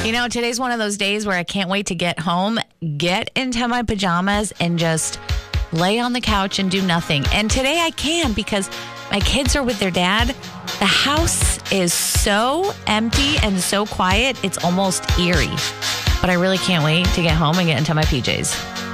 Today's one of those days where I can't wait to get home, get into my pajamas, and just lay on the couch and do nothing. And today I can because my kids are with their dad. The house is so empty and so quiet, it's almost eerie. But I really can't wait to get home and get into my PJs.